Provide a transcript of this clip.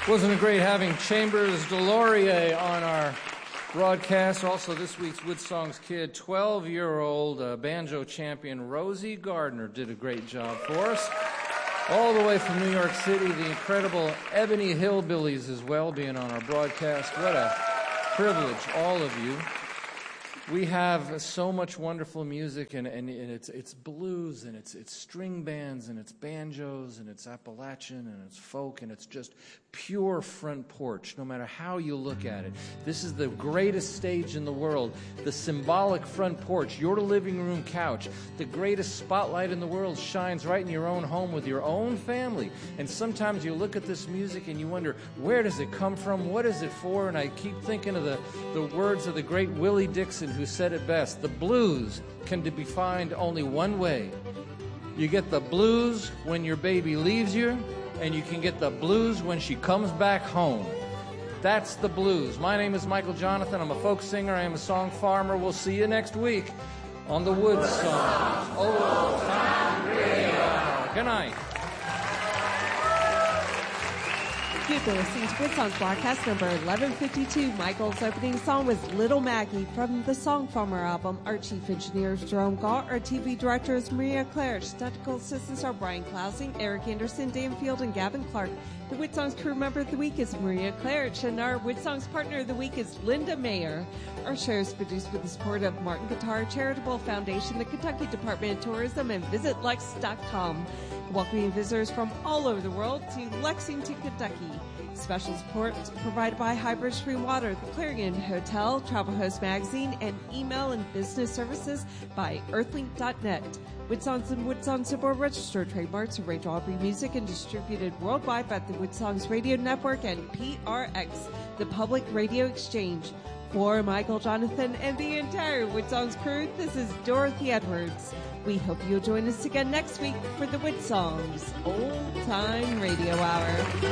Wasn't it great having Chambers Delorier on our broadcast? Also, this week's Woodsongs kid, 12-year-old banjo champion Rosie Gardner did a great job for us. All the way from New York City, the incredible Ebony Hillbillies as well being on our broadcast. What a privilege, all of you. We have so much wonderful music, and it's blues, and it's string bands, and it's banjos, and it's Appalachian, and it's folk, and it's just pure front porch, no matter how you look at it. This is the greatest stage in the world, the symbolic front porch, your living room couch. The greatest spotlight in the world shines right in your own home with your own family. And sometimes you look at this music and you wonder, where does it come from? What is it for? And I keep thinking of the words of the great Willie Dixon, who said it best: the blues can be defined only one way. You get the blues when your baby leaves you, and you can get the blues when she comes back home. That's the blues. My name is Michael Jonathan. I'm a folk singer. I am a song farmer. We'll see you next week on the Woodsongs Old Time Radio Hour. Good night. You've been listening to Woodsongs broadcast number 1152. Michael's opening song was Little Maggie from the Song Farmer album. Our chief engineer is Jerome Gault. Our TV director is Maria Claridge. Technical assistants are Brian Klausing, Eric Anderson, Dan Field, and Gavin Clark. The Woodsongs crew member of the week is Maria Claridge, and our Woodsongs partner of the week is Linda Mayer. Our show is produced with the support of Martin Guitar Charitable Foundation, the Kentucky Department of Tourism, and VisitLex.com. Welcoming visitors from all over the world to Lexington, Kentucky. Special support provided by Highbridge Spring Water, the Clarion Hotel, Travel Host Magazine, and email and business services by earthlink.net. Woodsongs and Woodsongs Board registered trademarks of Rachel Aubrey Music and distributed worldwide by the Woodsongs Radio Network and PRX, the Public Radio Exchange. For Michael Jonathan and the entire Woodsongs crew, this is Dorothy Edwards. We hope you'll join us again next week for the Woodsongs Old Time Radio Hour.